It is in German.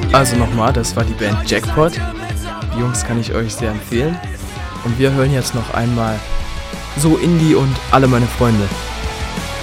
Also nochmal, das war die Band Jackpot. Die Jungs kann ich euch sehr empfehlen. Und wir hören jetzt noch einmal So Indie und Alle meine Freunde.